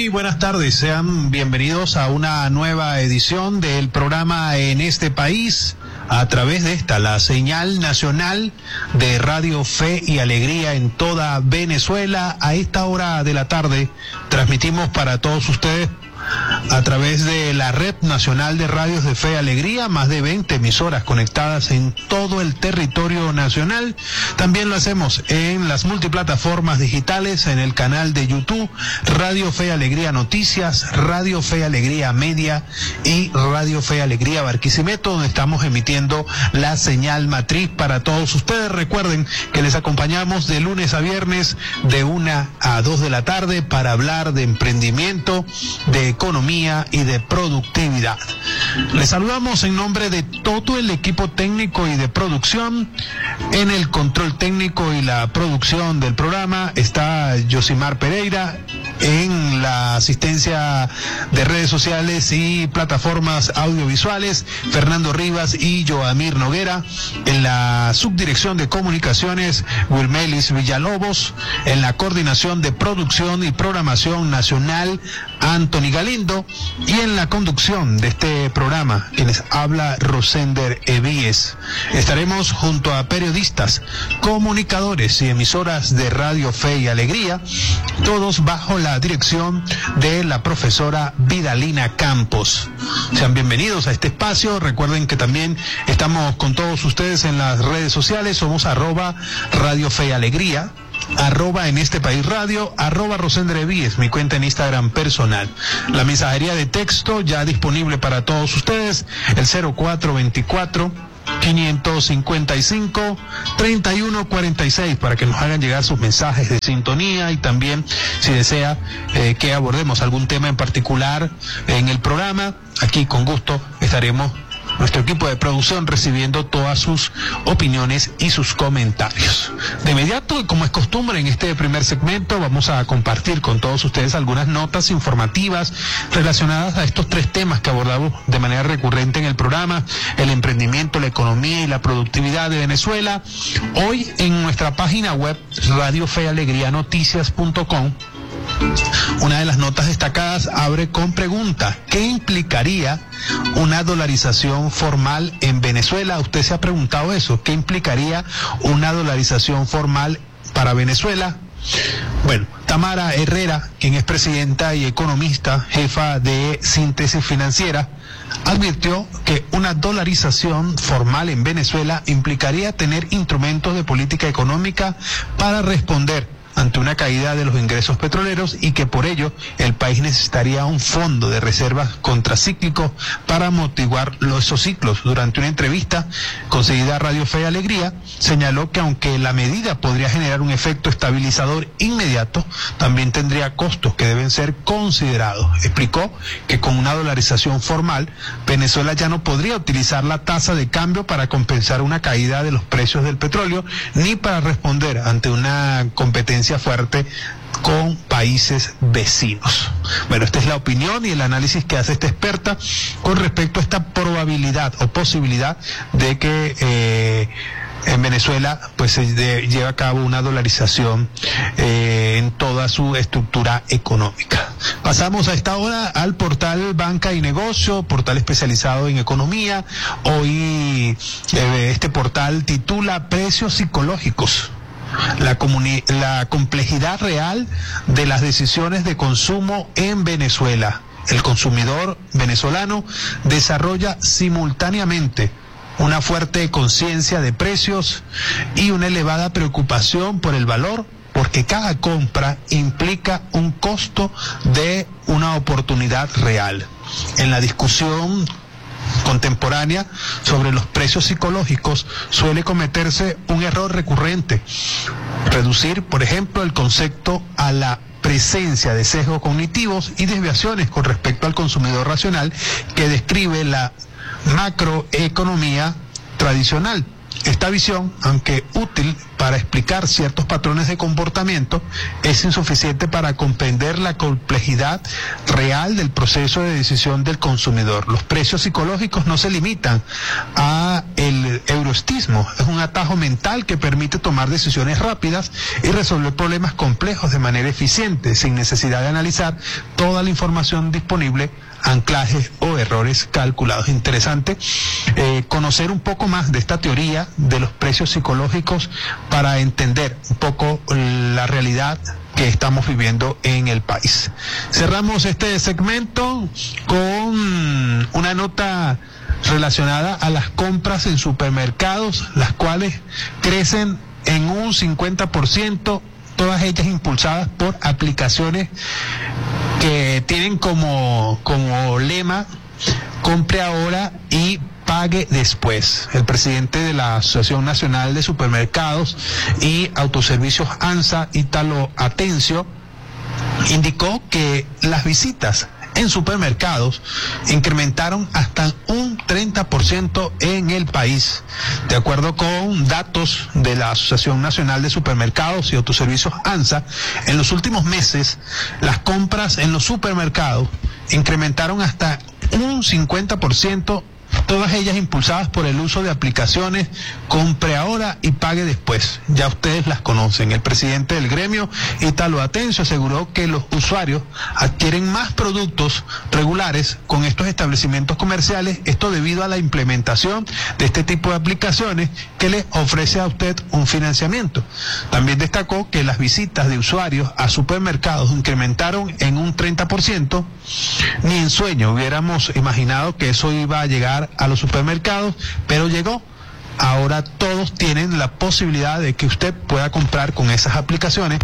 Muy buenas tardes, sean bienvenidos a una nueva edición del programa En este País, a través de la señal nacional de Radio Fe y Alegría en toda Venezuela. A esta hora de la tarde transmitimos para todos ustedes a través de la Red Nacional de Radios de Fe y Alegría, más de 20 emisoras conectadas en todo el territorio nacional. También lo hacemos en las multiplataformas digitales, en el canal de YouTube, Radio Fe y Alegría Noticias, Radio Fe y Alegría Media y Radio Fe y Alegría Barquisimeto, donde estamos emitiendo la señal matriz para todos ustedes. Recuerden que les acompañamos de lunes a viernes de 1 a 2 de la tarde para hablar de emprendimiento, de economía y de productividad. Les saludamos en nombre de todo el equipo técnico y de producción. En el control técnico y la producción del programa está Yosimar Pereira. En la asistencia de redes sociales y plataformas audiovisuales, Fernando Rivas y Joamir Noguera. En la subdirección de comunicaciones, Wilmelis Villalobos. En la coordinación de producción y programación nacional, Anthony Galindo. Y en la conducción de este programa, quienes habla Rosender Evíes. Estaremos junto a periodistas, comunicadores y emisoras de Radio Fe y Alegría, todos bajo la dirección de la profesora Vidalina Campos. Sean bienvenidos a este espacio. Recuerden que también estamos con todos ustedes en las redes sociales. Somos @Radio Fe y Alegría, @En este País Radio, @Rosendre Evíes, mi cuenta en Instagram personal. La mensajería de texto ya disponible para todos ustedes, el 0424-555-3146, para que nos hagan llegar sus mensajes de sintonía, y también si desea que abordemos algún tema en particular en el programa, aquí con gusto estaremos, nuestro equipo de producción, recibiendo todas sus opiniones y sus comentarios. De inmediato, como es costumbre en este primer segmento, vamos a compartir con todos ustedes algunas notas informativas relacionadas a estos tres temas que abordamos de manera recurrente en el programa: el emprendimiento, la economía y la productividad de Venezuela. Hoy en nuestra página web, radiofealegrianoticias.com, una de las notas destacadas abre con pregunta: ¿qué implicaría una dolarización formal en Venezuela? ¿Usted se ha preguntado eso? ¿Qué implicaría una dolarización formal para Venezuela? Bueno, Tamara Herrera, quien es presidenta y economista, jefa de Síntesis Financiera, advirtió que una dolarización formal en Venezuela implicaría tener instrumentos de política económica para responder ante una caída de los ingresos petroleros, y que por ello el país necesitaría un fondo de reservas contracíclico para amortiguar esos ciclos. Durante una entrevista concedida a Radio Fe y Alegría, señaló que aunque la medida podría generar un efecto estabilizador inmediato, también tendría costos que deben ser considerados. Explicó que con una dolarización formal, Venezuela ya no podría utilizar la tasa de cambio para compensar una caída de los precios del petróleo, ni para responder ante una competencia fuerte con países vecinos. Bueno, esta es la opinión y el análisis que hace esta experta con respecto a esta probabilidad o posibilidad de que en Venezuela pues se lleve a cabo una dolarización en toda su estructura económica. Pasamos a esta hora al portal Banca y Negocio, portal especializado en economía. Hoy este portal titula Precios psicológicos: la complejidad real de las decisiones de consumo en Venezuela. El consumidor venezolano desarrolla simultáneamente una fuerte conciencia de precios y una elevada preocupación por el valor, porque cada compra implica un costo de una oportunidad real. En la discusión contemporánea sobre los precios psicológicos suele cometerse un error recurrente: reducir, por ejemplo, el concepto a la presencia de sesgos cognitivos y desviaciones con respecto al consumidor racional que describe la macroeconomía tradicional. Esta visión, aunque útil para explicar ciertos patrones de comportamiento, es insuficiente para comprender la complejidad real del proceso de decisión del consumidor. Los precios psicológicos no se limitan a el euroestismo. Es un atajo mental que permite tomar decisiones rápidas y resolver problemas complejos de manera eficiente, sin necesidad de analizar toda la información disponible, anclajes o errores calculados. Interesante conocer un poco más de esta teoría de los precios psicológicos para entender un poco la realidad que estamos viviendo en el país. Cerramos este segmento con una nota relacionada a las compras en supermercados, las cuales crecen en un 50%, todas ellas impulsadas por aplicaciones que tienen como lema compre ahora y pague después. El presidente de la Asociación Nacional de Supermercados y Autoservicios ANSA, Ítalo Atencio, indicó que las visitas en supermercados incrementaron hasta un 30% en el país. De acuerdo con datos de la Asociación Nacional de Supermercados y Autoservicios ANSA, en los últimos meses las compras en los supermercados incrementaron hasta un 50%, todas ellas impulsadas por el uso de aplicaciones compre ahora y pague después. Ya ustedes las conocen. El presidente del gremio, Ítalo Atencio, aseguró que los usuarios adquieren más productos regulares con estos establecimientos comerciales, esto debido a la implementación de este tipo de aplicaciones que le ofrece a usted un financiamiento. También destacó que las visitas de usuarios a supermercados incrementaron en un 30%. Ni en sueño hubiéramos imaginado que eso iba a llegar a los supermercados, pero llegó. Ahora todos tienen la posibilidad de que usted pueda comprar con esas aplicaciones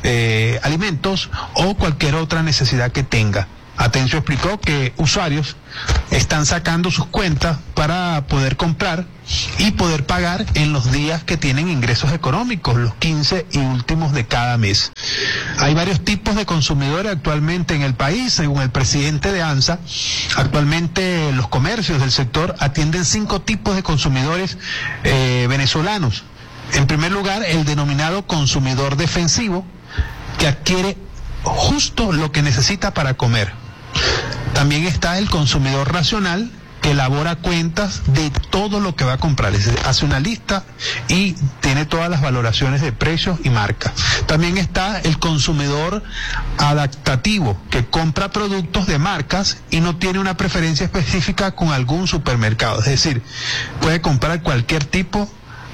alimentos o cualquier otra necesidad que tenga. Atencio explicó que usuarios están sacando sus cuentas para poder comprar y poder pagar en los días que tienen ingresos económicos, los 15 y últimos de cada mes. Hay varios tipos de consumidores actualmente en el país. Según el presidente de ANSA, actualmente los comercios del sector atienden 5 tipos de consumidores venezolanos. En primer lugar, el denominado consumidor defensivo, que adquiere justo lo que necesita para comer. También está el consumidor racional, que elabora cuentas de todo lo que va a comprar, es decir, hace una lista y tiene todas las valoraciones de precios y marcas. También está el consumidor adaptativo, que compra productos de marcas y no tiene una preferencia específica con algún supermercado, es decir, puede comprar cualquier tipo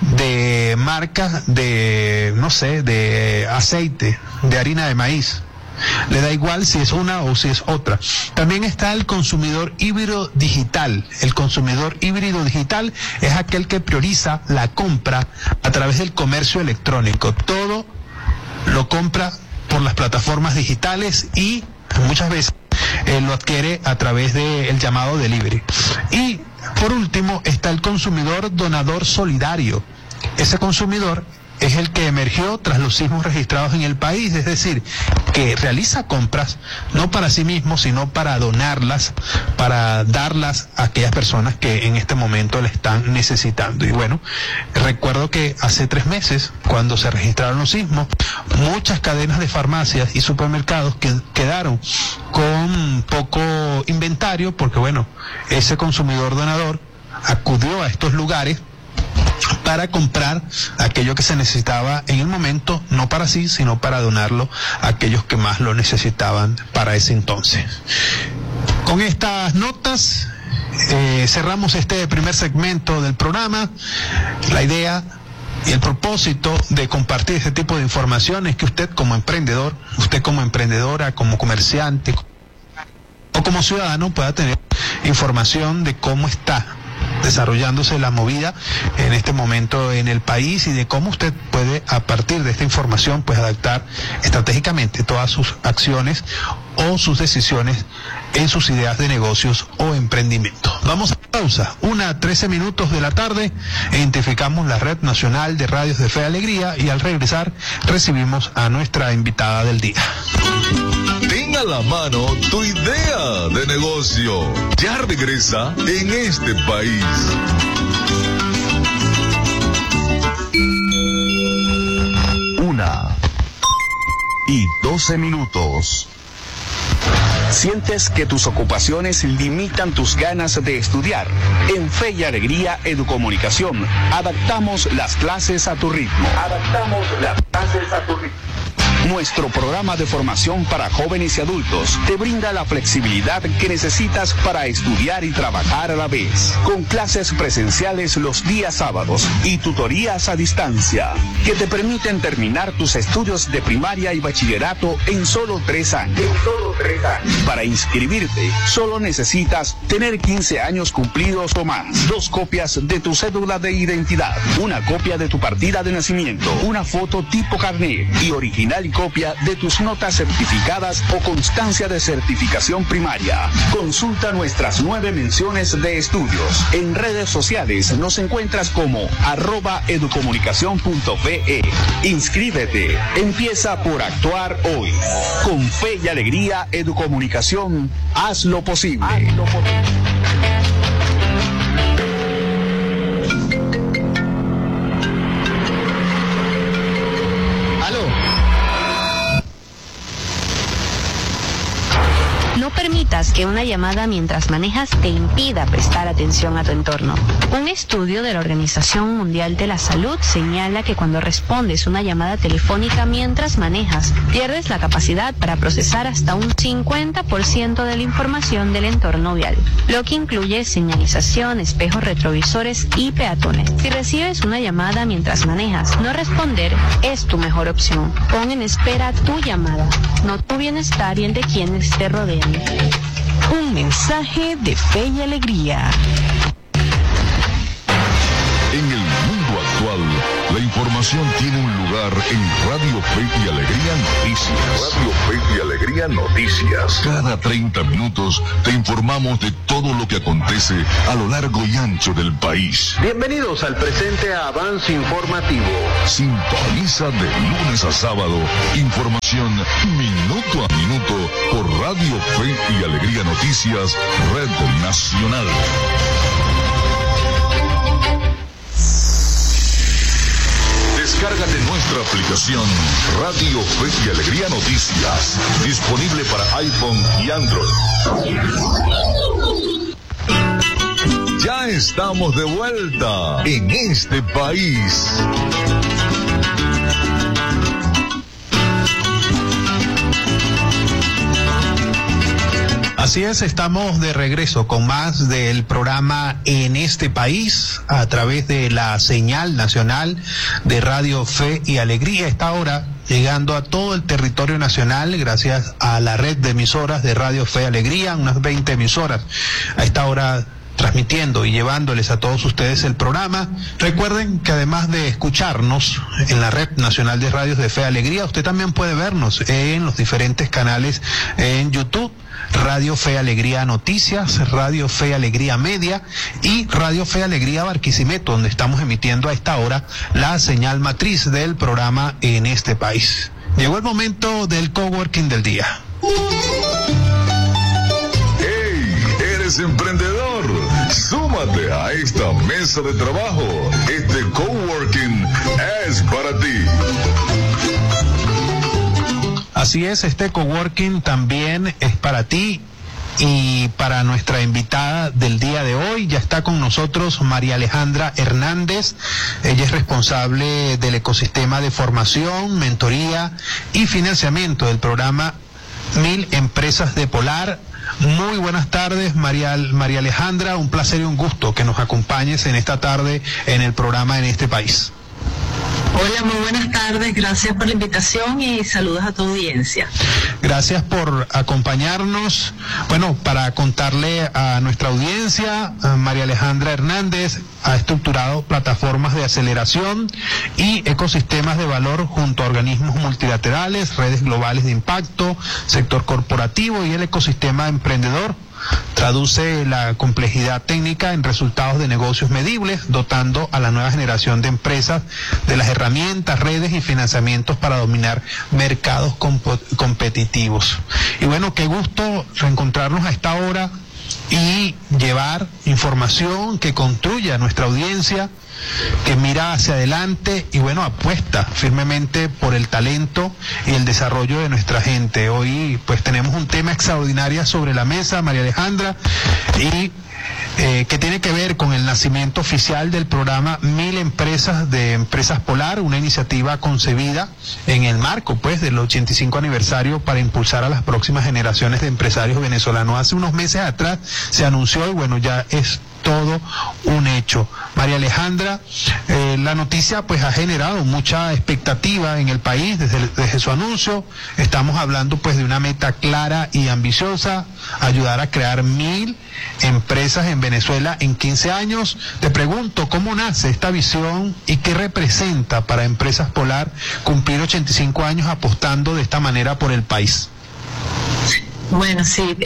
de marca de, no sé, de aceite, de harina de maíz. Le da igual si es una o si es otra. También está el consumidor híbrido digital. El consumidor híbrido digital es aquel que prioriza la compra a través del comercio electrónico. Todo lo compra por las plataformas digitales y muchas veces lo adquiere a través del llamado delivery. Y por último está el consumidor donador solidario. Ese consumidor es el que emergió tras los sismos registrados en el país, es decir, que realiza compras no para sí mismo, sino para donarlas, para darlas a aquellas personas que en este momento le están necesitando. Y bueno, recuerdo que hace 3 meses, cuando se registraron los sismos, muchas cadenas de farmacias y supermercados quedaron con poco inventario, porque bueno, ese consumidor donador acudió a estos lugares para comprar aquello que se necesitaba en el momento, no para sí, sino para donarlo a aquellos que más lo necesitaban para ese entonces. Con estas notas cerramos este primer segmento del programa. La idea y el propósito de compartir este tipo de información es que usted como emprendedor, usted como emprendedora, como comerciante o como ciudadano pueda tener información de cómo está desarrollándose la movida en este momento en el país y de cómo usted puede, a partir de esta información, pues adaptar estratégicamente todas sus acciones o sus decisiones en sus ideas de negocios o emprendimiento. Vamos a pausa, 1:13 de la tarde, identificamos la Red Nacional de Radios de Fe y Alegría y al regresar recibimos a nuestra invitada del día. Ten a la mano tu idea de negocio. Ya regresa en este país. 1:12. ¿Sientes que tus ocupaciones limitan tus ganas de estudiar? En Fe y Alegría Educomunicación, adaptamos las clases a tu ritmo. Nuestro programa de formación para jóvenes y adultos te brinda la flexibilidad que necesitas para estudiar y trabajar a la vez, con clases presenciales los días sábados y tutorías a distancia, que te permiten terminar tus estudios de primaria y bachillerato en solo 3 años. Para inscribirte, solo necesitas tener 15 años cumplidos o más, 2 copias de tu cédula de identidad, una copia de tu partida de nacimiento, una foto tipo carnet y original y copia de tus notas certificadas o constancia de certificación primaria. Consulta nuestras 9 menciones de estudios. En redes sociales nos encuentras como @educomunicacion.fe. Inscríbete. Empieza por actuar hoy. Con Fe y Alegría Educomunicación, haz lo posible. No permitas que una llamada mientras manejas te impida prestar atención a tu entorno. Un estudio de la Organización Mundial de la Salud señala que cuando respondes una llamada telefónica mientras manejas, pierdes la capacidad para procesar hasta un 50% de la información del entorno vial, lo que incluye señalización, espejos retrovisores y peatones. Si recibes una llamada mientras manejas, no responder es tu mejor opción. Pon en espera tu llamada, no tu bienestar y el de quienes te rodean. Un mensaje de Fe y Alegría. En el mundo actual, la información tiene un lugar en Radio Fe y Alegría Noticias. Radio Fe y Alegría Noticias. Cada 30 minutos te informamos de todo lo que acontece a lo largo y ancho del país. Bienvenidos al presente avance informativo. Sintoniza de lunes a sábado información minuto a minuto por Radio Fe y Alegría Noticias, Red Nacional. Descárgate nuestra aplicación Radio Fe y Alegría Noticias, disponible para iPhone y Android. Ya estamos de vuelta en este país. Así es, estamos de regreso con más del programa En este país a través de la señal nacional de Radio Fe y Alegría. Esta hora llegando a todo el territorio nacional gracias a la red de emisoras de Radio Fe y Alegría, unas 20 emisoras a esta hora transmitiendo y llevándoles a todos ustedes el programa. Recuerden que además de escucharnos en la red nacional de radios de Fe y Alegría, usted también puede vernos en los diferentes canales en YouTube. Radio Fe Alegría Noticias, Radio Fe Alegría Media y Radio Fe Alegría Barquisimeto, donde estamos emitiendo a esta hora la señal matriz del programa En este país. Llegó el momento del coworking del día. ¡Hey! ¿Eres emprendedor? Súmate a esta mesa de trabajo. Este coworking es para ti. Así es, este coworking también es para ti y para nuestra invitada del día de hoy. Ya está con nosotros María Alejandra Hernández. Ella es responsable del ecosistema de formación, mentoría y financiamiento del programa 1000 Empresas de Polar. Muy buenas tardes, María Alejandra. Un placer y un gusto que nos acompañes en esta tarde en el programa En este país. Hola, muy buenas tardes, gracias por la invitación y saludos a tu audiencia. Gracias por acompañarnos. Bueno, para contarle a nuestra audiencia, María Alejandra Hernández ha estructurado plataformas de aceleración y ecosistemas de valor junto a organismos multilaterales, redes globales de impacto, sector corporativo y el ecosistema emprendedor. Traduce la complejidad técnica en resultados de negocios medibles, dotando a la nueva generación de empresas de las herramientas, redes y financiamientos para dominar mercados competitivos. Y bueno, qué gusto reencontrarnos a esta hora y llevar información que construya a nuestra audiencia, que mira hacia adelante y bueno, apuesta firmemente por el talento y el desarrollo de nuestra gente. Hoy pues tenemos un tema extraordinario sobre la mesa, María Alejandra, y que tiene que ver con el nacimiento oficial del programa 1000 Empresas de Empresas Polar, una iniciativa concebida en el marco pues del 85 aniversario para impulsar a las próximas generaciones de empresarios venezolanos. Hace unos meses atrás se anunció y bueno, ya es todo un hecho. María Alejandra, la noticia pues ha generado mucha expectativa en el país desde su anuncio. Estamos hablando pues de una meta clara y ambiciosa, ayudar a crear 1000 empresas en Venezuela en 15 años. Te pregunto, ¿cómo nace esta visión y qué representa para Empresas Polar cumplir 85 años apostando de esta manera por el país? Bueno, sí,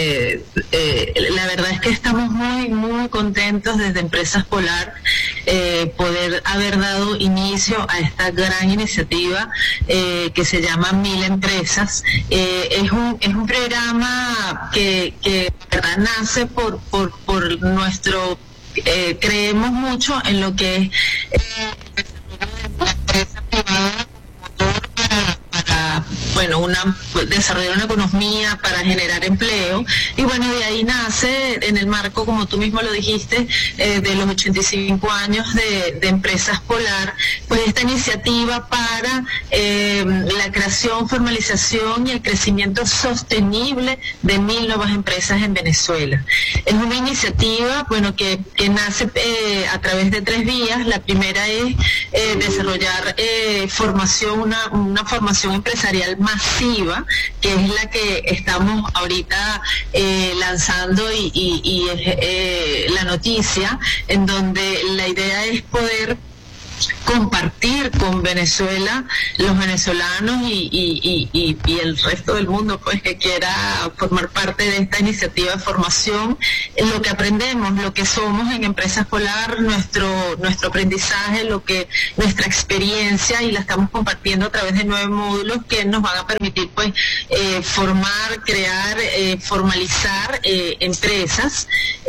la verdad es que estamos muy contentos desde Empresas Polar poder haber dado inicio a esta gran iniciativa que se llama 1000 Empresas. Es un programa que verdad nace por nuestro creemos mucho en lo que es la empresa privada para desarrollar una economía, para generar empleo, y bueno, de ahí nace, en el marco, como tú mismo lo dijiste, de los 85 años de Empresas Polar, pues esta iniciativa para la creación, formalización y el crecimiento sostenible de 1000 nuevas empresas en Venezuela. Es una iniciativa, bueno, que nace a través de 3 vías. La primera es desarrollar formación, una formación empresarial masiva, que es la que estamos ahorita lanzando y la noticia, en donde la idea es poder compartir con Venezuela, los venezolanos y el resto del mundo pues que quiera formar parte de esta iniciativa de formación, lo que aprendemos, lo que somos en Empresas Polar, nuestro aprendizaje, nuestra experiencia, y la estamos compartiendo a través de 9 módulos que nos van a permitir pues formar, crear, formalizar empresas.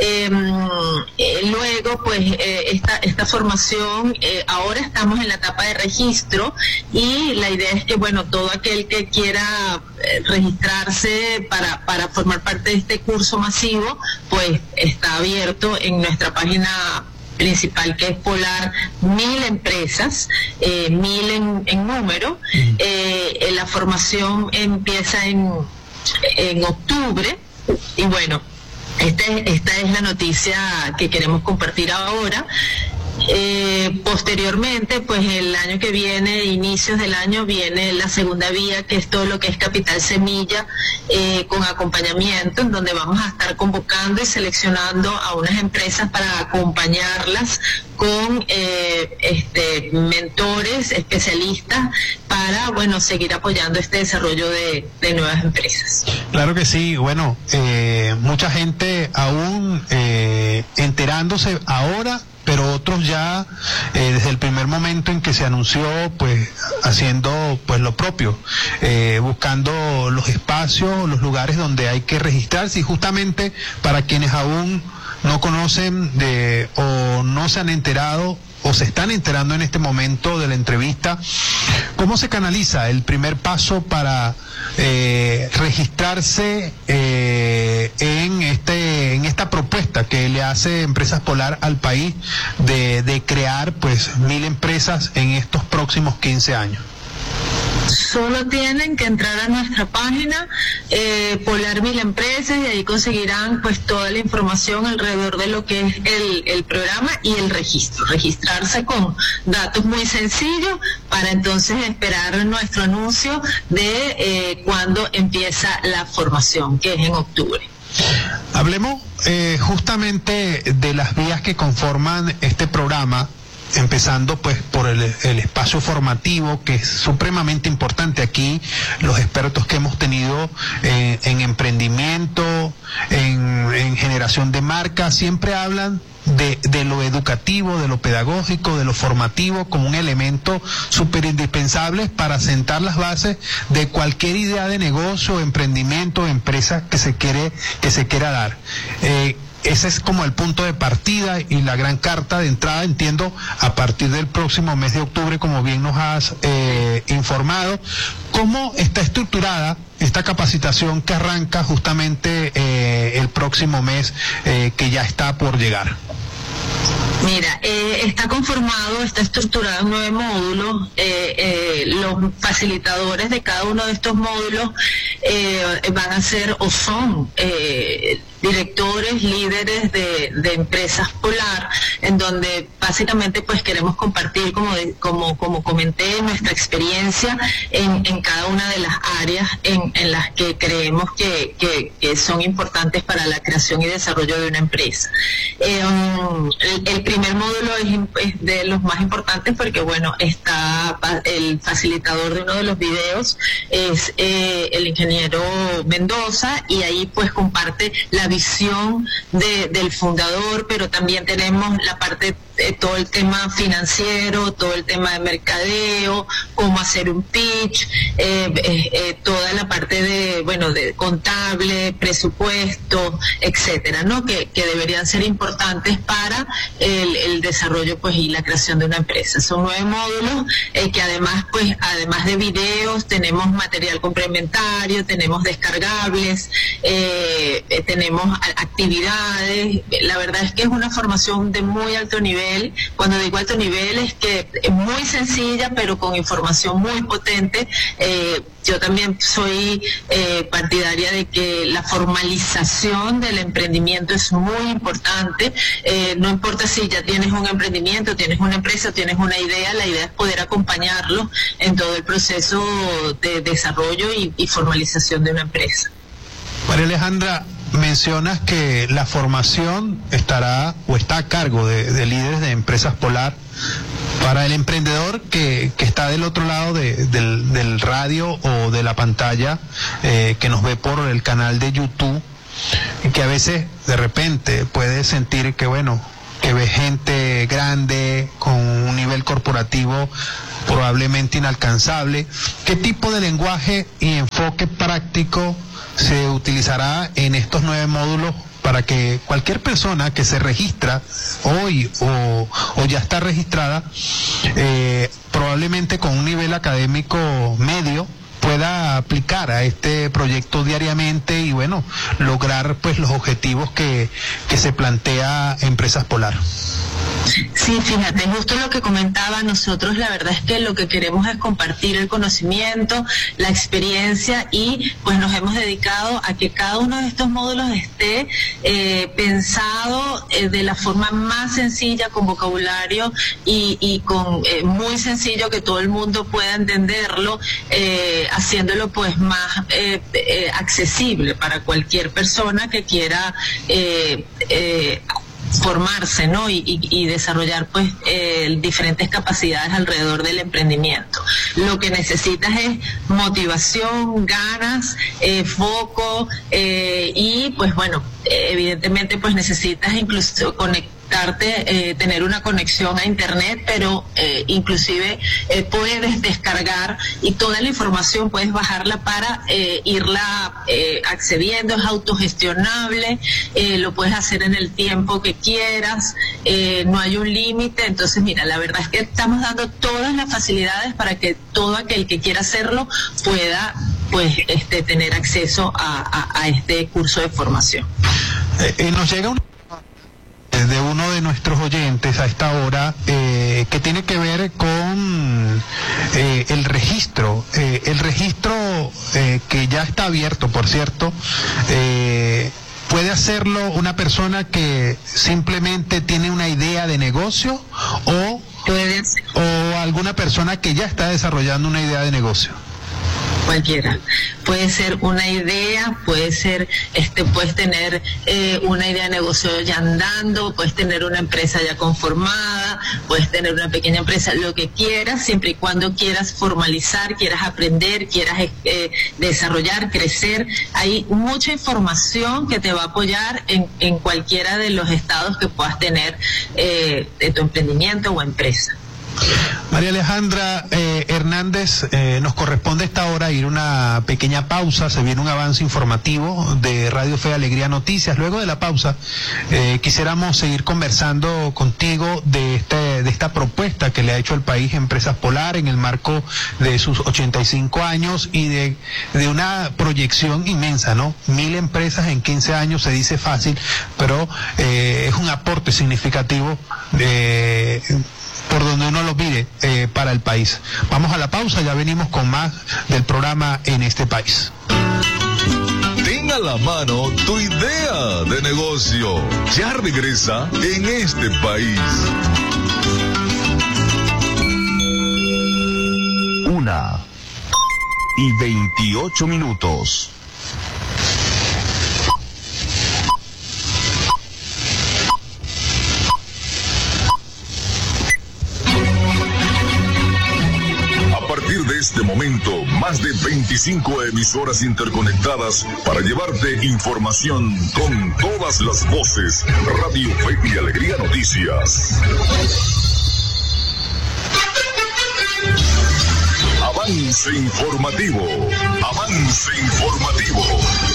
Luego pues esta formación, ahora estamos en la etapa de registro, y la idea es que bueno, todo aquel que quiera registrarse para formar parte de este curso masivo, pues está abierto en nuestra página principal, que es Polar 1000 Empresas, 1000 en número. La formación empieza en octubre, y bueno, esta es la noticia que queremos compartir ahora. Posteriormente, pues el año que viene, inicios del año, viene la segunda vía, que es todo lo que es Capital Semilla, con acompañamiento, en donde vamos a estar convocando y seleccionando a unas empresas para acompañarlas con mentores, especialistas, para bueno, seguir apoyando este desarrollo de nuevas empresas. Claro que sí. Bueno, mucha gente aún enterándose ahora, pero otros ya desde el primer momento en que se anunció, pues haciendo pues lo propio, buscando los espacios, los lugares donde hay que registrarse. Y justamente para quienes aún no conocen o no se han enterado o se están enterando en este momento de la entrevista, ¿cómo se canaliza el primer paso para registrarse en esta propuesta que le hace Empresas Polar al país de crear pues 1000 empresas en estos próximos 15 años? Solo tienen que entrar a nuestra página, Polar 1000 Empresas, y ahí conseguirán pues toda la información alrededor de lo que es el programa y el registro. Registrarse con datos muy sencillos para entonces esperar nuestro anuncio de cuando empieza la formación, que es en octubre. Hablemos justamente de las vías que conforman este programa. empezando pues por el espacio formativo, que es supremamente importante. Aquí los expertos que hemos tenido en emprendimiento, en generación de marca, siempre hablan de lo educativo, de lo pedagógico, de lo formativo, como un elemento súper indispensable para sentar las bases de cualquier idea de negocio, emprendimiento, empresa que se quiera dar. Ese es como el punto de partida y la gran carta de entrada, entiendo, a partir del próximo mes de octubre, como bien nos has informado. ¿Cómo está estructurada esta capacitación que arranca justamente el próximo mes, que ya está por llegar? Mira, está estructurado en 9 módulos. Los facilitadores de cada uno de estos módulos van a ser o son directores, líderes de empresas Polar, en donde básicamente pues queremos compartir, como comenté, nuestra experiencia en cada una de las áreas en las que creemos que son importantes para la creación y desarrollo de una empresa. El primer módulo es de los más importantes porque, bueno, está el facilitador de uno de los videos, es el ingeniero Mendoza, y ahí pues comparte la visión del fundador, pero también tenemos la parte, todo el tema financiero, todo el tema de mercadeo, cómo hacer un pitch, toda la parte de contable, presupuesto, etcétera, ¿no? Que deberían ser importantes para el desarrollo pues y la creación de una empresa. Son 9 módulos que además de videos tenemos material complementario, tenemos descargables, tenemos actividades. La verdad es que es una formación de muy alto nivel. Cuando digo alto nivel es que es muy sencilla pero con información muy potente. Yo también soy partidaria de que la formalización del emprendimiento es muy importante. No importa si ya tienes un emprendimiento, tienes una empresa, tienes una idea, la idea es poder acompañarlo en todo el proceso de desarrollo y formalización de una empresa. María Alejandra, mencionas que la formación está a cargo de líderes de empresas Polar. Para el emprendedor que está del otro lado del radio o de la pantalla, que nos ve por el canal de YouTube, y que a veces de repente puede sentir que ve gente grande con un nivel corporativo probablemente inalcanzable, ¿qué tipo de lenguaje y enfoque práctico se utilizará en estos 9 módulos para que cualquier persona que se registra hoy o ya está registrada, probablemente con un nivel académico medio, pueda aplicar a este proyecto diariamente y lograr pues los objetivos que se plantea Empresas Polar? Sí, fíjate, justo lo que comentaba, nosotros la verdad es que lo que queremos es compartir el conocimiento, la experiencia, y pues nos hemos dedicado a que cada uno de estos módulos esté pensado de la forma más sencilla, con vocabulario y con muy sencillo, que todo el mundo pueda entenderlo, haciéndolo pues más accesible para cualquier persona que quiera formarse, ¿no? Y desarrollar pues diferentes capacidades alrededor del emprendimiento. Lo que necesitas es motivación, ganas, foco, y pues evidentemente pues necesitas incluso tener una conexión a internet, pero inclusive puedes descargar y toda la información puedes bajarla para irla accediendo. Es autogestionable, lo puedes hacer en el tiempo que quieras, no hay un límite. Entonces mira, la verdad es que estamos dando todas las facilidades para que todo aquel que quiera hacerlo pueda pues tener acceso a este curso de formación. Nos llega de uno de nuestros oyentes a esta hora, que tiene que ver con el registro. El registro que ya está abierto, por cierto, ¿puede hacerlo una persona que simplemente tiene una idea de negocio o alguna persona que ya está desarrollando una idea de negocio? Cualquiera. Puede ser una idea, puede ser, puedes tener una idea de negocio ya andando, puedes tener una empresa ya conformada, puedes tener una pequeña empresa, lo que quieras, siempre y cuando quieras formalizar, quieras aprender, quieras desarrollar, crecer. Hay mucha información que te va a apoyar en cualquiera de los estados que puedas tener de tu emprendimiento o empresa. María Alejandra Hernández, nos corresponde a esta hora ir a una pequeña pausa. Se viene un avance informativo de Radio Fe y Alegría Noticias. Luego de la pausa, quisiéramos seguir conversando contigo de esta propuesta que le ha hecho el país Empresas Polar en el marco de sus 85 años y de una proyección inmensa, ¿no? 1000 empresas en 15 años, se dice fácil, pero es un aporte significativo por donde uno lo pide para el país. Vamos a la pausa, ya venimos con más del programa En este País. Ten a la mano tu idea de negocio. Ya regresa En este País. 1:28. A partir de este momento, más de 25 emisoras interconectadas para llevarte información con todas las voces. Radio Fe y Alegría Noticias. Avance informativo. Avance informativo.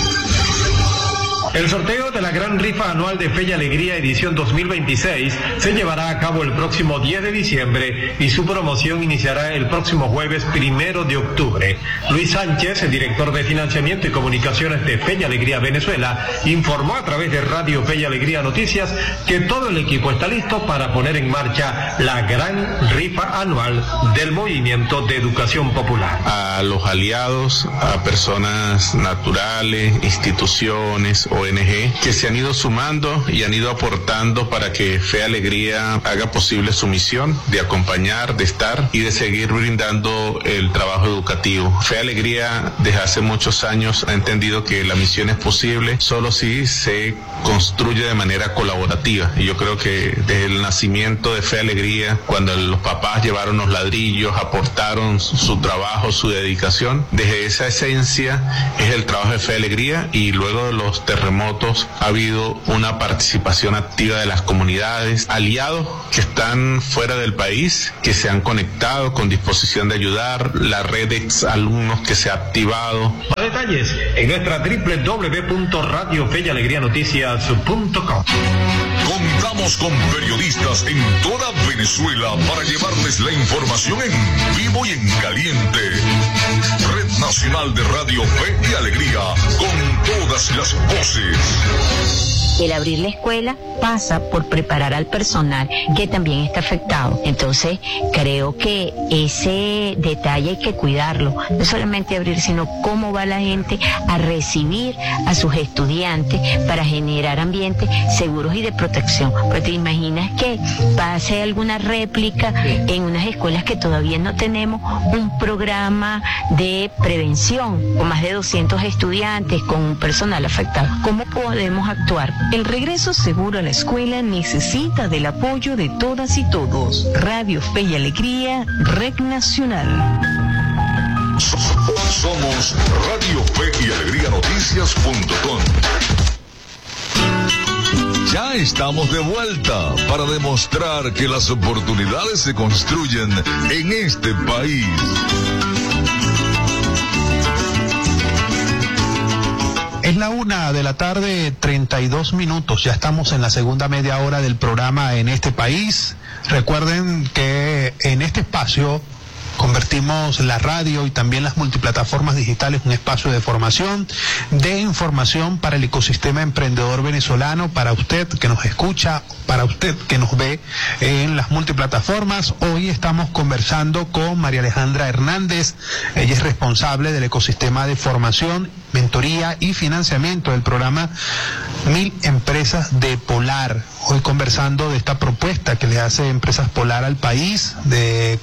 El sorteo de la gran rifa anual de Fe y Alegría edición 2026 se llevará a cabo el próximo 10 de diciembre y su promoción iniciará el próximo jueves 1 de octubre. Luis Sánchez, el director de Financiamiento y Comunicaciones de Fe y Alegría Venezuela, informó a través de Radio Fe y Alegría Noticias que todo el equipo está listo para poner en marcha la gran rifa anual del Movimiento de Educación Popular. A los aliados, a personas naturales, instituciones, ONG, que se han ido sumando y han ido aportando para que Fe Alegría haga posible su misión de acompañar, de estar y de seguir brindando el trabajo educativo. Fe Alegría desde hace muchos años ha entendido que la misión es posible solo si se construye de manera colaborativa, y yo creo que desde el nacimiento de Fe Alegría, cuando los papás llevaron los ladrillos, aportaron su trabajo, su dedicación, desde esa esencia es el trabajo de Fe Alegría, y luego de los terremotos ha habido una participación activa de las comunidades, aliados que están fuera del país, que se han conectado con disposición de ayudar, la red de exalumnos que se ha activado. Más detalles en nuestra www.radiofeyalegrianoticias.com. Contamos con periodistas en toda Venezuela para llevarles la información en vivo y en caliente. Red Nacional de Radio Fe y Alegría, con todas las voces. El abrir la escuela pasa por preparar al personal que también está afectado. Entonces, creo que ese detalle hay que cuidarlo. No solamente abrir, sino cómo va la gente a recibir a sus estudiantes para generar ambientes seguros y de protección. Porque te imaginas que pase alguna réplica en unas escuelas que todavía no tenemos un programa de prevención con más de 200 estudiantes, con un personal afectado. ¿Cómo podemos actuar? El regreso seguro a la escuela necesita del apoyo de todas y todos. Radio Fe y Alegría, Red Nacional. Somos Radio Fe y Alegría Noticias.com. Ya estamos de vuelta para demostrar que las oportunidades se construyen en este país. Es la 1:32 p.m. Ya estamos en la segunda media hora del programa En este País. Recuerden que en este espacio convertimos la radio y también las multiplataformas digitales en un espacio de formación, de información para el ecosistema emprendedor venezolano, para usted que nos escucha, para usted que nos ve en las multiplataformas. Hoy estamos conversando con María Alejandra Hernández. Ella es responsable del ecosistema de formación, mentoría y financiamiento del programa 1000 Empresas de Polar. Hoy conversando de esta propuesta que le hace Empresas Polar al país de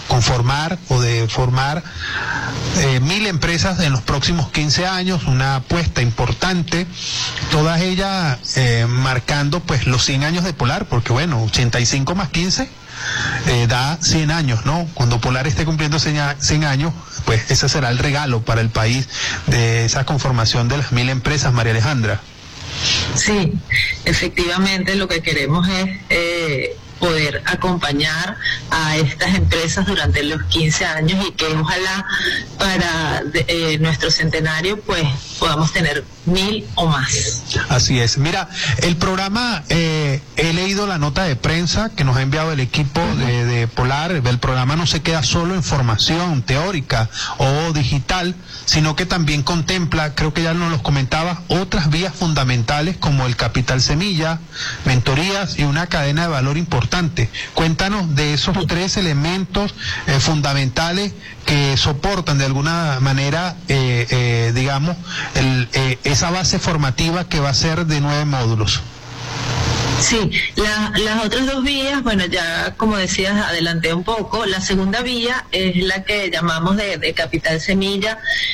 conformar o de formar 1.000 empresas en los próximos 15 años, una apuesta importante, todas ellas marcando pues los 100 años de Polar, porque bueno, 85 más 15 da 100 años, ¿no? Cuando Polar esté cumpliendo 100 años, pues ese será el regalo para el país de esa conformación de las 1.000 empresas, María Alejandra. Sí, efectivamente lo que queremos es poder acompañar a estas empresas durante los 15 años y que ojalá para nuestro centenario pues podamos tener 1.000 o más. Así es. Mira, el programa, he leído la nota de prensa que nos ha enviado el equipo de Polar. El programa no se queda solo en formación teórica o digital, sino que también contempla, creo que ya nos los comentaba, otras vías fundamentales como el capital semilla, mentorías y una cadena de valor importante. Cuéntanos de esos 3 elementos fundamentales que soportan de alguna manera, digamos, esa base formativa que va a ser de 9 módulos. Sí, las otras 2 vías, bueno, ya como decías, adelanté un poco. La segunda vía es la que llamamos de capital semilla,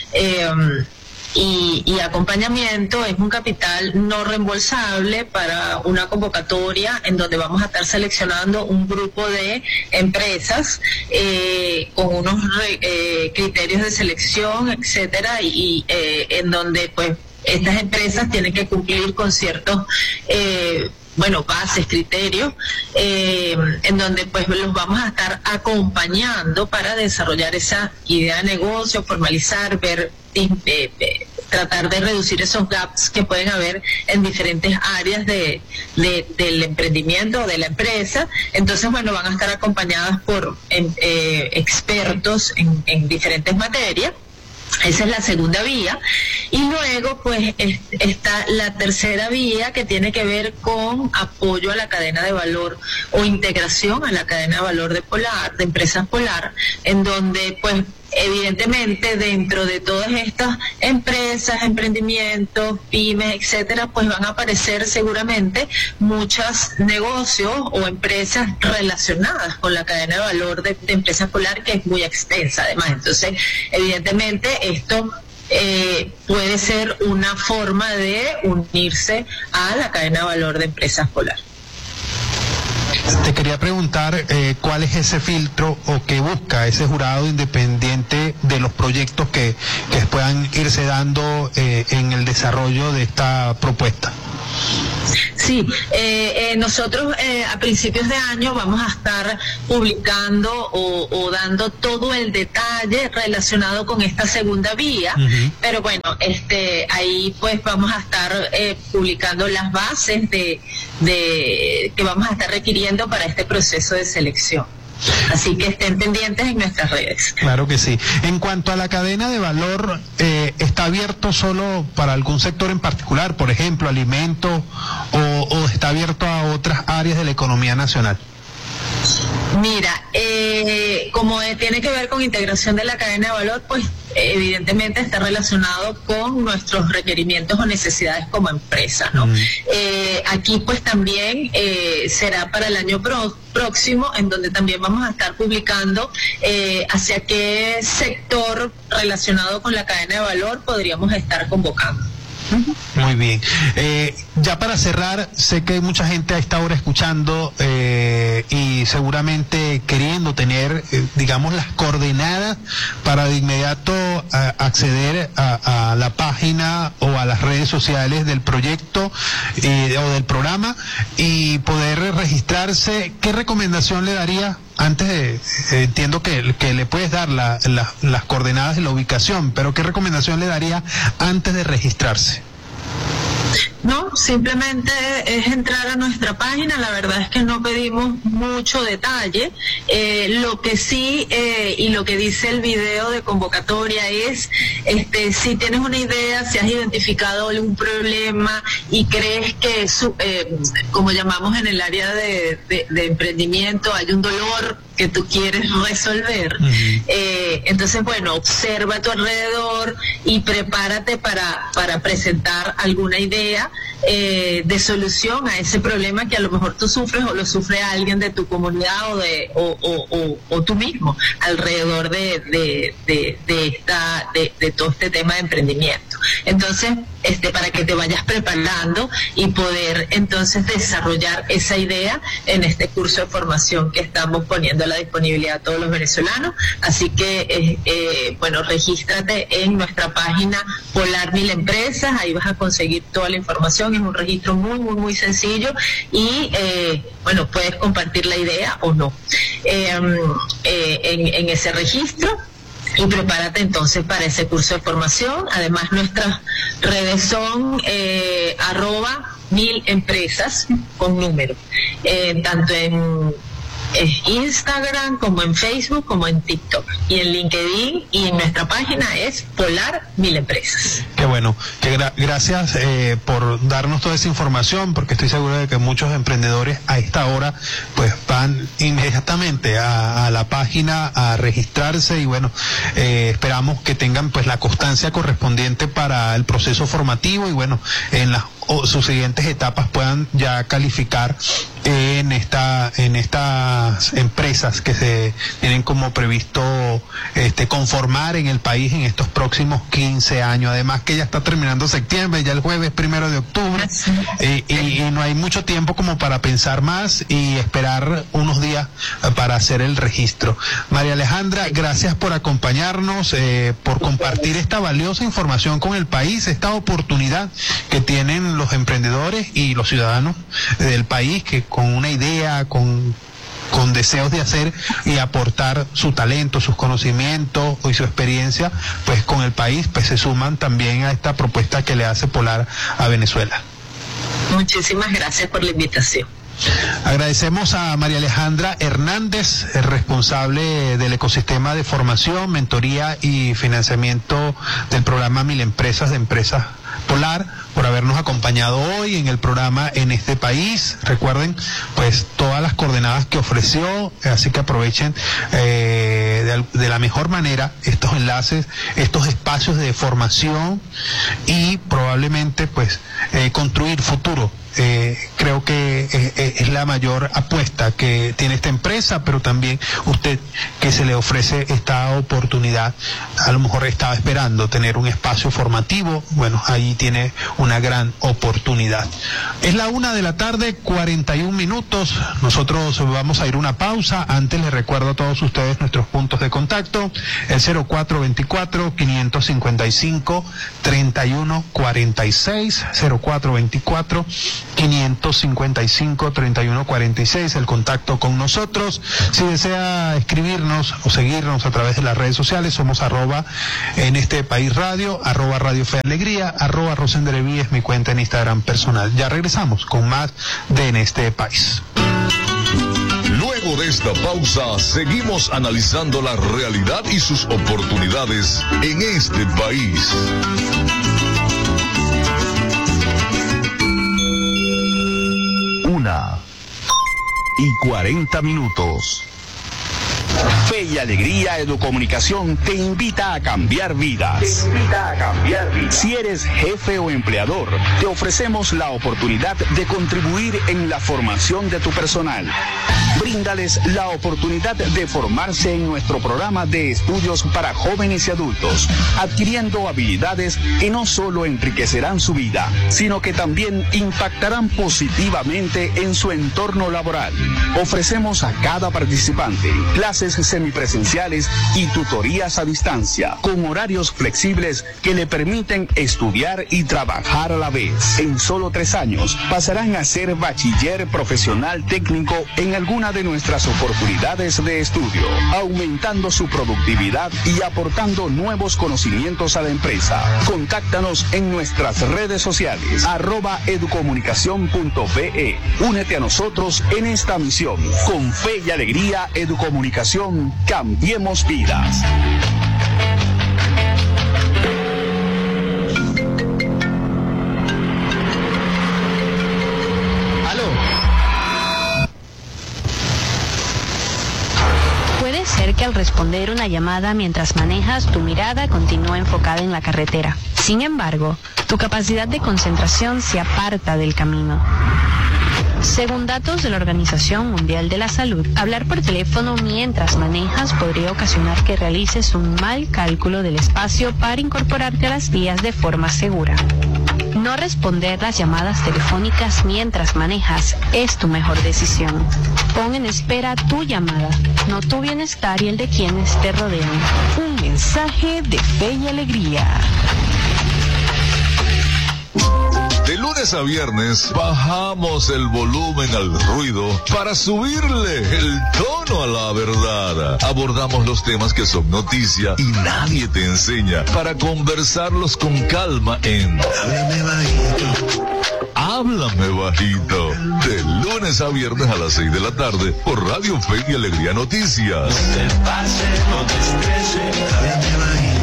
y acompañamiento. Es un capital no reembolsable para una convocatoria en donde vamos a estar seleccionando un grupo de empresas con unos criterios de selección, etcétera, y en donde pues estas empresas tienen que cumplir con ciertos bases, criterios, en donde pues los vamos a estar acompañando para desarrollar esa idea de negocio, formalizar, ver, tratar de reducir esos gaps que pueden haber en diferentes áreas del emprendimiento o de la empresa. Entonces, bueno, van a estar acompañadas por expertos en diferentes materias. Esa es la segunda vía. Y luego pues está la tercera vía, que tiene que ver con apoyo a la cadena de valor o integración a la cadena de valor de Polar, de empresas Polar, en donde pues evidentemente dentro de todas estas empresas, emprendimientos, pymes, etcétera, pues van a aparecer seguramente muchos negocios o empresas relacionadas con la cadena de valor de empresas Polar, que es muy extensa además. Entonces, evidentemente esto puede ser una forma de unirse a la cadena de valor de empresas Polar. Te quería preguntar cuál es ese filtro o qué busca ese jurado independiente de los proyectos que puedan irse dando en el desarrollo de esta propuesta. Sí, nosotros a principios de año vamos a estar publicando o dando todo el detalle relacionado con esta segunda vía, pero bueno, ahí pues vamos a estar publicando las bases de que vamos a estar requiriendo para este proceso de selección. Así que estén pendientes en nuestras redes. Claro que sí. En cuanto a la cadena de valor, ¿está abierto solo para algún sector en particular, por ejemplo, alimentos, o está abierto a otras áreas de la economía nacional? Mira, como tiene que ver con integración de la cadena de valor, pues evidentemente está relacionado con nuestros requerimientos o necesidades como empresa, ¿no? Aquí pues también será para el año próximo, en donde también vamos a estar publicando hacia qué sector relacionado con la cadena de valor podríamos estar convocando. Muy bien. Ya para cerrar, sé que hay mucha gente a esta hora escuchando y seguramente queriendo tener, digamos, las coordenadas para de inmediato acceder a la página o a las redes sociales del proyecto o del programa y poder registrarse. ¿Qué recomendación le daría? Antes de, entiendo que le puedes dar las coordenadas de la ubicación, pero ¿qué recomendación le daría antes de registrarse? No, simplemente es entrar a nuestra página. La verdad es que no pedimos mucho detalle. Lo que sí, y lo que dice el video de convocatoria es, si tienes una idea, si has identificado algún problema y crees que, como llamamos en el área de emprendimiento, hay un dolor que tú quieres resolver, entonces, bueno, observa a tu alrededor y prepárate para presentar alguna idea de solución a ese problema que a lo mejor tú sufres o lo sufre alguien de tu comunidad o tú mismo alrededor de todo este tema de emprendimiento. Entonces, para que te vayas preparando y poder entonces desarrollar esa idea en este curso de formación que estamos poniendo a la disponibilidad a todos los venezolanos. Así que, regístrate en nuestra página Polar 1000 Empresas, ahí vas a conseguir toda la información, es un registro muy, muy, muy sencillo y, puedes compartir la idea o no en ese registro. Y prepárate entonces para ese curso de formación. Además, nuestras redes son @1000 Empresas con número, tanto en Instagram como en Facebook como en TikTok y en LinkedIn, y en nuestra página es Polar 1000 Empresas. Qué bueno, gracias por darnos toda esa información, porque estoy seguro de que muchos emprendedores a esta hora pues van inmediatamente a la página a registrarse y esperamos que tengan pues la constancia correspondiente para el proceso formativo y en las sus siguientes etapas puedan ya calificar en estas empresas que se tienen como previsto conformar en el país en estos próximos 15 años. Además que ya está terminando septiembre, ya el jueves 1 de octubre, y no hay mucho tiempo como para pensar más y esperar unos días para hacer el registro. María Alejandra, gracias por acompañarnos, por compartir esta valiosa información con el país, esta oportunidad que tienen los emprendedores y los ciudadanos del país, que con una idea, con deseos de hacer y aportar su talento, sus conocimientos y su experiencia, pues con el país, pues se suman también a esta propuesta que le hace Polar a Venezuela. Muchísimas gracias por la invitación. Agradecemos a María Alejandra Hernández, responsable del ecosistema de formación, mentoría y financiamiento del programa 1000 Empresas de Empresas Polar, por habernos acompañado hoy en el programa En este País. Recuerden pues todas las coordenadas que ofreció, así que aprovechen de la mejor manera estos enlaces, estos espacios de formación y probablemente pues construir futuro. Creo que es la mayor apuesta que tiene esta empresa, pero también usted que se le ofrece esta oportunidad, a lo mejor estaba esperando tener un espacio formativo, ahí tiene una gran oportunidad. Es la 1:41 p.m, nosotros vamos a ir a una pausa. Antes les recuerdo a todos ustedes nuestros puntos de contacto, el 0424-555-3146, 0424-555-3146, el contacto con nosotros. Si desea escribirnos o seguirnos a través de las redes sociales, somos @en este país radio, @Radio Fe y Alegría, @Rosendereví es mi cuenta en Instagram personal. Ya regresamos con más de En este País. Luego de esta pausa, seguimos analizando la realidad y sus oportunidades en este país. 1:40 p.m. Fe y Alegría Educomunicación te invita a cambiar vidas. Si eres jefe o empleador, te ofrecemos la oportunidad de contribuir en la formación de tu personal. Bríndales la oportunidad de formarse en nuestro programa de estudios para jóvenes y adultos, adquiriendo habilidades que no solo enriquecerán su vida, sino que también impactarán positivamente en su entorno laboral. Ofrecemos a cada participante clases semipresenciales y tutorías a distancia, con horarios flexibles que le permiten estudiar y trabajar a la vez. En solo 3 años pasarán a ser bachiller profesional técnico en alguna de nuestras oportunidades de estudio, aumentando su productividad y aportando nuevos conocimientos a la empresa. Contáctanos en nuestras redes sociales, @educomunicacion.be. Únete a nosotros en esta misión. Con Fe y Alegría Educomunicación, cambiemos vidas. Puede ser que al responder una llamada mientras manejas, tu mirada continúe enfocada en la carretera. Sin embargo, tu capacidad de concentración se aparta del camino. Según datos de la Organización Mundial de la Salud, hablar por teléfono mientras manejas podría ocasionar que realices un mal cálculo del espacio para incorporarte a las vías de forma segura. No responder las llamadas telefónicas mientras manejas es tu mejor decisión. Pon en espera tu llamada, no tu bienestar y el de quienes te rodean. Un mensaje de fe y alegría. De lunes a viernes bajamos el volumen al ruido para subirle el tono a la verdad. Abordamos los temas que son noticia y nadie te enseña para conversarlos con calma en Háblame Bajito. Háblame Bajito. De lunes a viernes a las 6 de la tarde por Radio Fe y Alegría Noticias. No te pases, no te estreses, háblame bajito.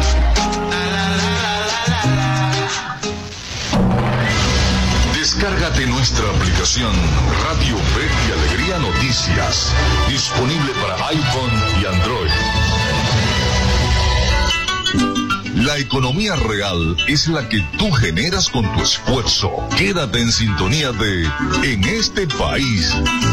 Descárgate nuestra aplicación Radio Fe y Alegría Noticias, disponible para iPhone y Android. La economía real es la que tú generas con tu esfuerzo. Quédate en sintonía de En este País.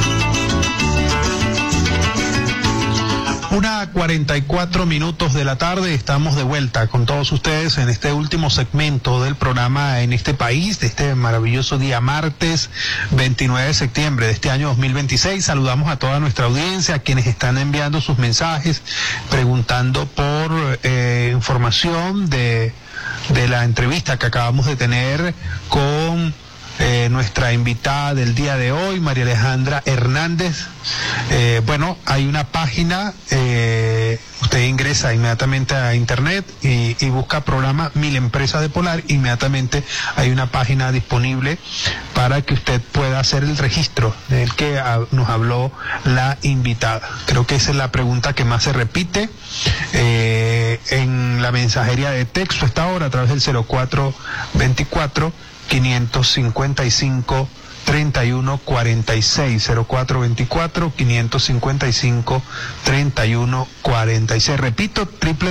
1:44 de la tarde, estamos de vuelta con todos ustedes en este último segmento del programa En este País, de este maravilloso día martes 29 de septiembre de este año 2026. Saludamos a toda nuestra audiencia, a quienes están enviando sus mensajes, preguntando por información de la entrevista que acabamos de tener con nuestra invitada del día de hoy, María Alejandra Hernández. Bueno, hay una página, usted ingresa inmediatamente a internet y busca programa Mil Empresas de Polar. Inmediatamente hay una página disponible para que usted pueda hacer el registro del que nos habló la invitada. Creo que esa es la pregunta que más se repite en la mensajería de texto a esta hora, a través del 0424-555-3146, 0424-555-3146. Repito,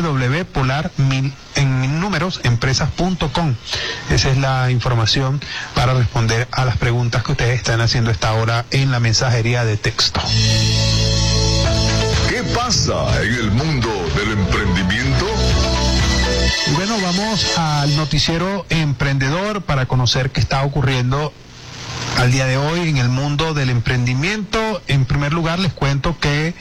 www.polar.empresas.com. Esa es la información para responder a las preguntas que ustedes están haciendo a esta hora en la mensajería de texto. ¿Qué pasa en el mundo del emprendimiento? Y bueno, vamos al noticiero emprendedor para conocer qué está ocurriendo al día de hoy en el mundo del emprendimiento. En primer lugar, les cuento que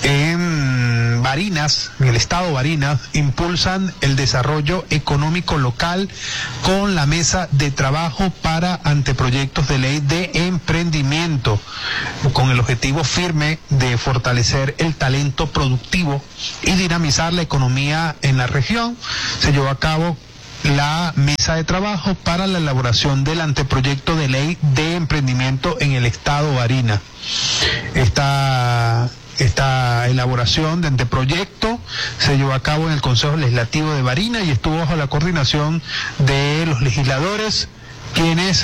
en Barinas, en el estado Barinas, impulsan el desarrollo económico local con la mesa de trabajo para anteproyectos de ley de emprendimiento, con el objetivo firme de fortalecer el talento productivo y dinamizar la economía en la región. Se llevó a cabo la mesa de trabajo para la elaboración del anteproyecto de ley de emprendimiento en el estado Barinas. Esta elaboración de anteproyecto se llevó a cabo en el Consejo Legislativo de Barinas y estuvo bajo la coordinación de los legisladores, quienes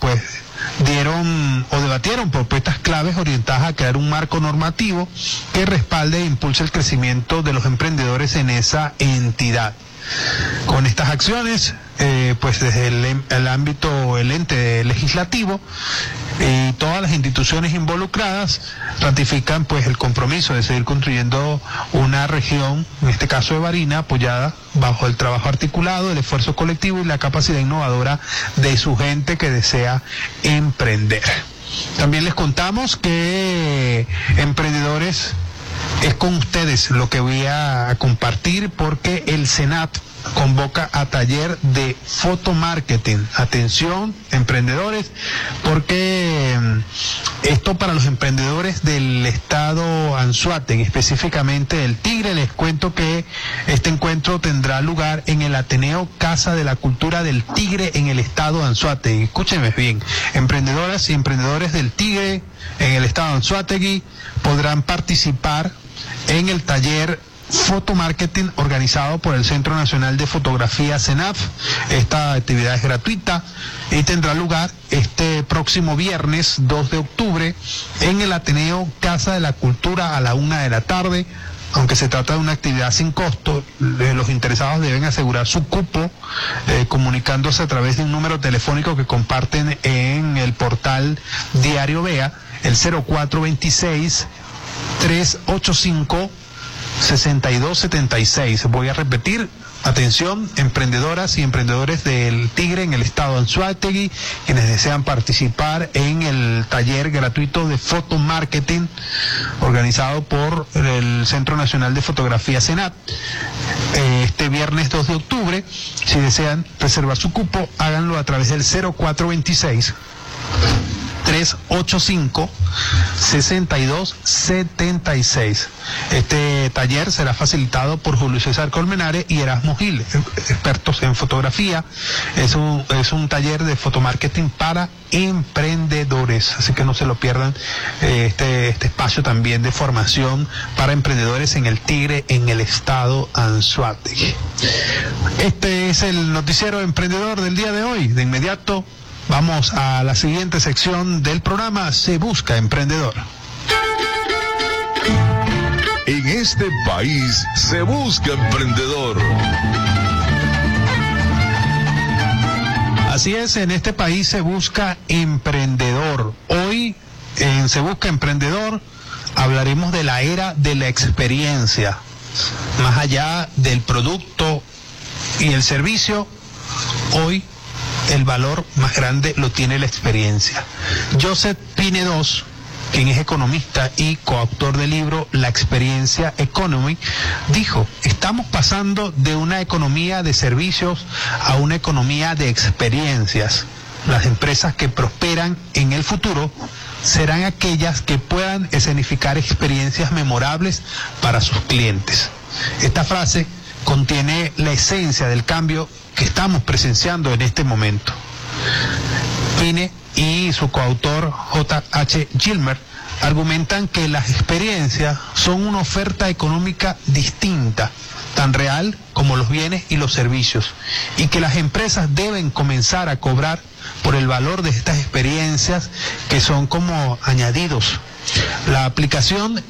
dieron o debatieron propuestas claves orientadas a crear un marco normativo que respalde e impulse el crecimiento de los emprendedores en esa entidad. Con estas acciones, desde el ámbito, el ente legislativo y todas las instituciones involucradas ratifican el compromiso de seguir construyendo una región, en este caso de Barinas, apoyada bajo el trabajo articulado, el esfuerzo colectivo y la capacidad innovadora de su gente que desea emprender. También les contamos que emprendedores, es con ustedes lo que voy a compartir, porque el Senat convoca a taller de fotomarketing. Atención, emprendedores, porque esto para los emprendedores del estado Anzoátegui, específicamente del Tigre. Les cuento que este encuentro tendrá lugar en el Ateneo Casa de la Cultura del Tigre en el estado Anzoátegui. Escúchenme bien, emprendedoras y emprendedores del Tigre en el estado Anzoátegui podrán participar en el taller fotomarketing organizado por el Centro Nacional de Fotografía CENAF. Esta actividad es gratuita y tendrá lugar este próximo viernes 2 de octubre en el Ateneo Casa de la Cultura a la 1 de la tarde. aunque se trata de una actividad sin costo, los interesados deben asegurar su cupo comunicándose a través de un número telefónico que comparten en el portal Diario Vea, el 0426-385-6276. Voy a repetir. Atención, emprendedoras y emprendedores del Tigre en el estado de Anzoátegui, quienes desean participar en el taller gratuito de fotomarketing organizado por el Centro Nacional de Fotografía Senat. Este viernes 2 de octubre, si desean reservar su cupo, háganlo a través del 0426-385-6276. Este taller será facilitado por Julio César Colmenares y Erasmo Gil, expertos en fotografía. Es un taller de fotomarketing para emprendedores, así que no se lo pierdan, este espacio también de formación para emprendedores en el Tigre, en el estado Anzoátegui. Este es el noticiero emprendedor del día de hoy. De inmediato vamos a la siguiente sección del programa, Se Busca Emprendedor. En este país se busca emprendedor. Así es, en este país se busca emprendedor. Hoy en Se Busca Emprendedor hablaremos de la era de la experiencia. Más allá del producto y el servicio, hoy el valor más grande lo tiene la experiencia. Joseph Pinedos, quien es economista y coautor del libro La Experiencia Economy, dijo: estamos pasando de una economía de servicios a una economía de experiencias. Las empresas que prosperan en el futuro serán aquellas que puedan escenificar experiencias memorables para sus clientes. Esta frase contiene la esencia del cambio que estamos presenciando en este momento. Pine y su coautor J.H. Gilmer argumentan que las experiencias son una oferta económica distinta, tan real como los bienes y los servicios, y que las empresas deben comenzar a cobrar por el valor de estas experiencias que son como añadidos. La aplicación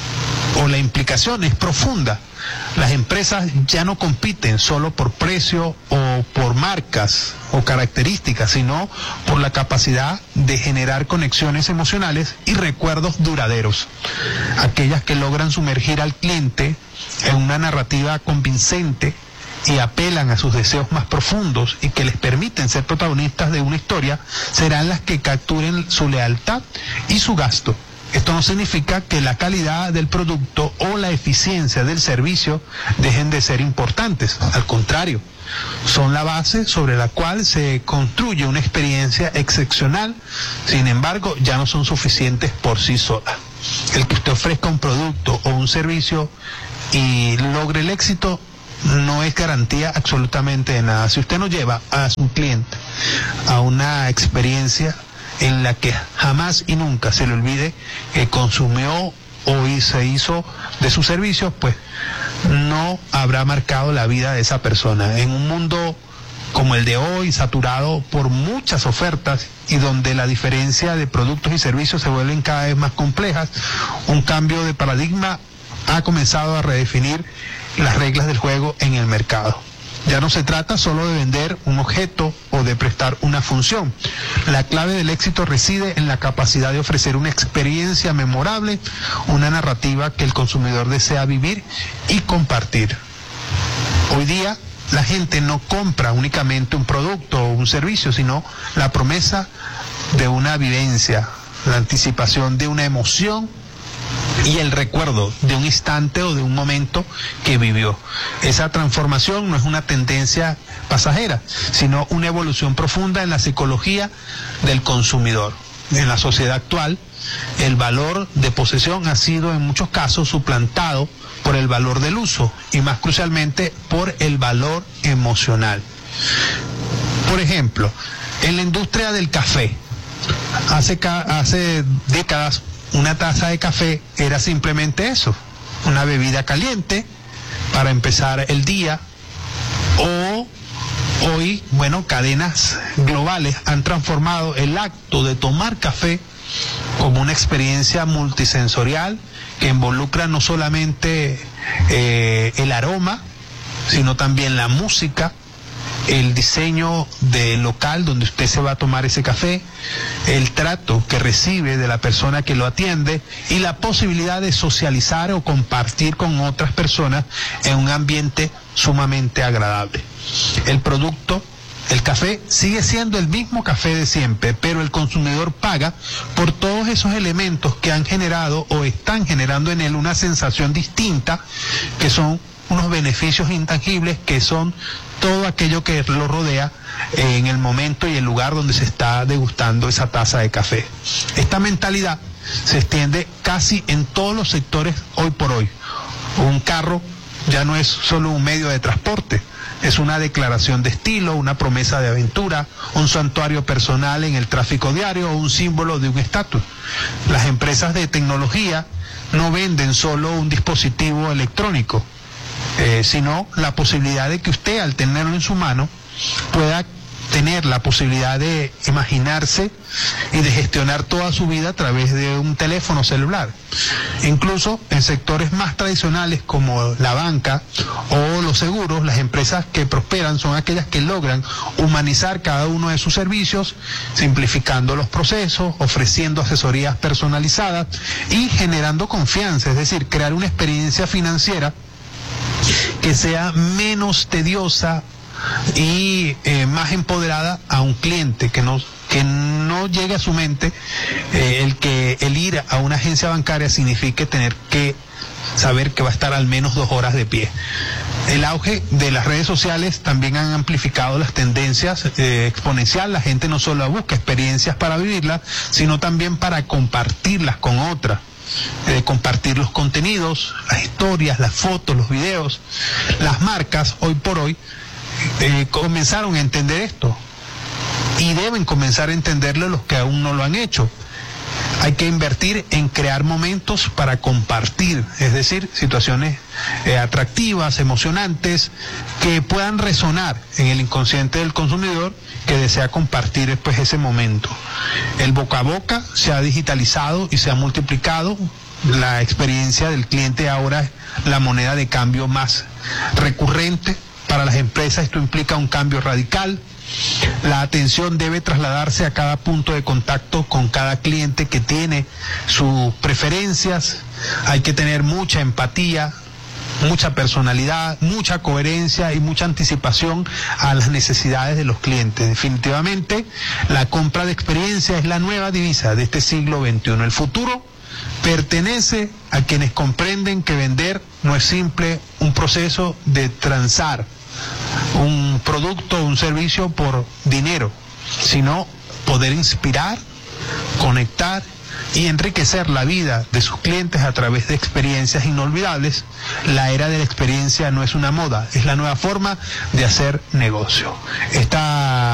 o la implicación es profunda. Las empresas ya no compiten solo por precio o por marcas o características, sino por la capacidad de generar conexiones emocionales y recuerdos duraderos. Aquellas que logran sumergir al cliente en una narrativa convincente y apelan a sus deseos más profundos y que les permiten ser protagonistas de una historia, serán las que capturen su lealtad y su gasto. Esto no significa que la calidad del producto o la eficiencia del servicio dejen de ser importantes. Al contrario, son la base sobre la cual se construye una experiencia excepcional. Sin embargo, ya no son suficientes por sí solas. El que usted ofrezca un producto o un servicio y logre el éxito no es garantía absolutamente de nada. Si usted no lleva a su cliente a una experiencia en la que jamás y nunca se le olvide que consumió o se hizo de sus servicios, pues no habrá marcado la vida de esa persona. En un mundo como el de hoy, saturado por muchas ofertas y donde la diferencia de productos y servicios se vuelven cada vez más complejas, un cambio de paradigma ha comenzado a redefinir las reglas del juego en el mercado. Ya no se trata solo de vender un objeto o de prestar una función. La clave del éxito reside en la capacidad de ofrecer una experiencia memorable, una narrativa que el consumidor desea vivir y compartir. Hoy día la gente no compra únicamente un producto o un servicio, sino la promesa de una vivencia, la anticipación de una emoción y el recuerdo de un instante o de un momento que vivió. Esa transformación no es una tendencia pasajera, sino una evolución profunda en la psicología del consumidor. En la sociedad actual, el valor de posesión ha sido en muchos casos suplantado por el valor del uso y más crucialmente por el valor emocional. Por ejemplo, en la industria del café, hace décadas, una taza de café era simplemente eso, una bebida caliente para empezar el día o Hoy, bueno, cadenas globales han transformado el acto de tomar café como una experiencia multisensorial que involucra no solamente el aroma, sino también la música, el diseño del local donde usted se va a tomar ese café, el trato que recibe de la persona que lo atiende y la posibilidad de socializar o compartir con otras personas en un ambiente sumamente agradable. El producto, el café, sigue siendo el mismo café de siempre, pero el consumidor paga por todos esos elementos que han generado o están generando en él una sensación distinta, que son unos beneficios intangibles, que son todo aquello que lo rodea en el momento y el lugar donde se está degustando esa taza de café. Esta mentalidad se extiende casi en todos los sectores hoy por hoy. Un carro ya no es solo un medio de transporte, es una declaración de estilo, una promesa de aventura, un santuario personal en el tráfico diario o un símbolo de un estatus. Las empresas de tecnología no venden solo un dispositivo electrónico, sino la posibilidad de que usted, al tenerlo en su mano, pueda tener la posibilidad de imaginarse y de gestionar toda su vida a través de un teléfono celular. Incluso en sectores más tradicionales como la banca o los seguros, las empresas que prosperan son aquellas que logran humanizar cada uno de sus servicios, simplificando los procesos, ofreciendo asesorías personalizadas y generando confianza, es decir, crear una experiencia financiera que sea menos tediosa y más empoderada a un cliente, que no llegue a su mente el ir a una agencia bancaria signifique tener que saber que va a estar al menos 2 horas de pie. El auge de las redes sociales también han amplificado las tendencias exponencial. La gente no solo busca experiencias para vivirlas, sino también para compartirlas con otras. Compartir los contenidos, las historias, las fotos, los videos. Las marcas hoy por hoy comenzaron a entender esto y deben comenzar a entenderlo los que aún no lo han hecho. Hay que invertir en crear momentos para compartir, es decir, situaciones atractivas, emocionantes, que puedan resonar en el inconsciente del consumidor que desea compartir pues ese momento. El boca a boca se ha digitalizado y se ha multiplicado. La experiencia del cliente ahora es la moneda de cambio más recurrente. Para las empresas esto implica un cambio radical. La atención debe trasladarse a cada punto de contacto con cada cliente que tiene sus preferencias. Hay que tener mucha empatía, mucha personalidad, mucha coherencia y mucha anticipación a las necesidades de los clientes. Definitivamente, la compra de experiencia es la nueva divisa de este siglo XXI. El futuro pertenece a quienes comprenden que vender no es simple un proceso de transar un producto o un servicio por dinero, sino poder inspirar, conectar y enriquecer la vida de sus clientes a través de experiencias inolvidables. La era de la experiencia no es una moda, es la nueva forma de hacer negocio.